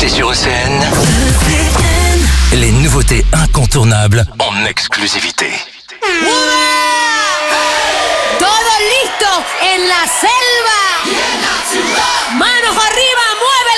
sur ECN, les nouveautés incontournables en exclusivité. Todo listo en la selva. Manos arriba, mueve.